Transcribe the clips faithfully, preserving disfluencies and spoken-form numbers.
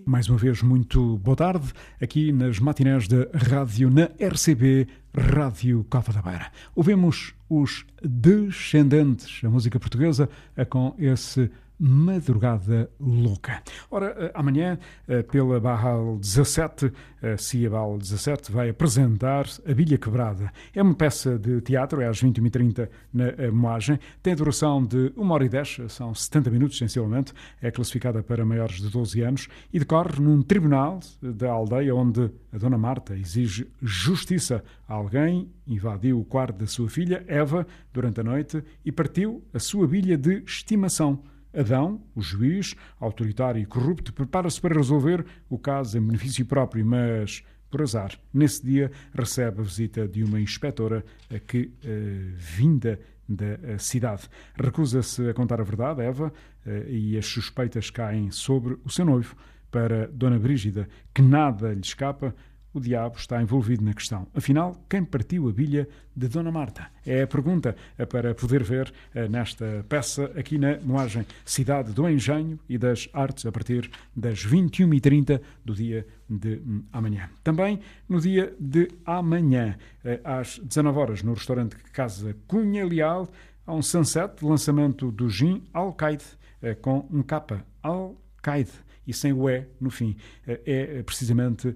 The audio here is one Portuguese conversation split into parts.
mais uma vez, muito boa tarde, aqui nas matinés da rádio, na R C B, Rádio Cova da Beira. Ouvimos os Descendentes, a música portuguesa, com esse Madrugada Louca. Ora, amanhã, pela Barral dezassete, a Ciabal dezassete vai apresentar A Bilha Quebrada. É uma peça de teatro, é às vinte e uma e trinta na Moagem, tem a duração de uma hora e dez, são setenta minutos, sensivelmente, é classificada para maiores de doze anos e decorre num tribunal da aldeia onde a Dona Marta exige justiça a alguém, invadiu o quarto da sua filha, Eva, durante a noite e partiu a sua bilha de estimação. Adão, o juiz, autoritário e corrupto, prepara-se para resolver o caso em benefício próprio, mas, por azar, nesse dia recebe a visita de uma inspetora que, uh, vinda da cidade, recusa-se a contar a verdade, Eva, uh, e as suspeitas caem sobre o seu noivo. Para Dona Brígida, que nada lhe escapa, o diabo está envolvido na questão. Afinal, quem partiu a bilha de Dona Marta? É a pergunta para poder ver nesta peça aqui na Moagem, Cidade do Engenho e das Artes, a partir das vinte e uma e trinta do dia de amanhã. Também no dia de amanhã, às dezanove horas, no restaurante Casa Cunha Leal, há um sunset, lançamento do gin Alcaide, com um capa Alcaide e sem o E no fim. É precisamente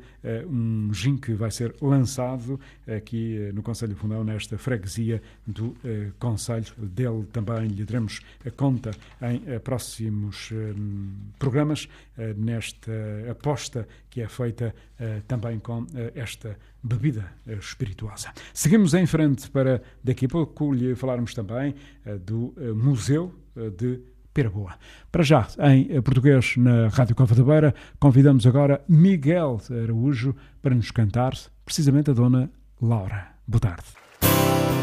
um gin que vai ser lançado aqui no Concelho de Fundão, nesta freguesia do Concelho. Dele também lhe daremos conta em próximos programas, nesta aposta que é feita também com esta bebida espirituosa. Seguimos em frente para daqui a pouco lhe falarmos também do Museu de Pera Boa. Para já, em português, na Rádio Cova da Beira, convidamos agora Miguel Araújo para nos cantar precisamente a Dona Laura. Boa tarde.